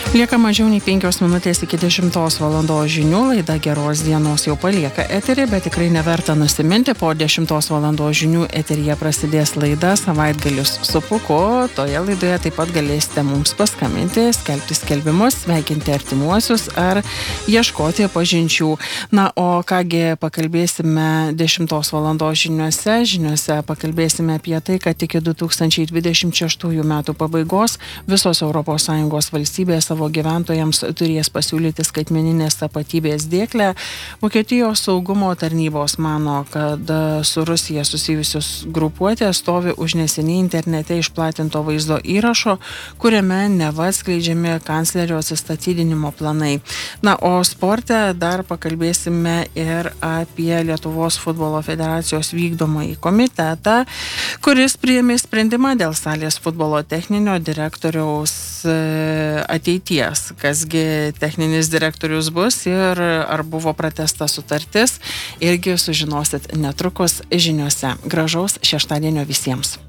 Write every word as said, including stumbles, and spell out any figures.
Lieka mažiau nei penkios minutės iki dešimtos valandos žinių, laida Geros dienos jau palieka eterį, bet tikrai neverta nusiminti, po dešimtos valandos žinių eteryje prasidės laida Savaitgalis su Puku, toje laidoje taip pat galėsite mums paskambinti, skelbti skelbimus, sveikinti artimuosius ar ieškoti pažinčių. Na, o kągi pakalbėsime dešimtos valandos žiniuose, žiniuose pakalbėsime apie tai, kad iki du tūkstančiai dvidešimt šeštųjų metų pabaigos visos Europos Sąjungos valstybės savo gyventojams turės pasiūlyti skaitmeninės tapatybės dėklę. Vokietijos saugumo tarnybos mano, kad su Rusija susijusios grupuotės stovi už neseniai internete išplatinto vaizdo įrašo, kuriame neva atskleidžiami kanclerio atsistatydinimo planai. Na, o sporte dar pakalbėsime ir apie Lietuvos futbolo federacijos vykdomąjį komitetą, kuris priėmė sprendimą dėl salės futbolo techninio direktoriaus ateities. Kasgi techninis direktorius bus ir ar buvo pratęsta sutartis, irgi sužinosit netrukus žiniuose. Gražaus šeštadienio visiems.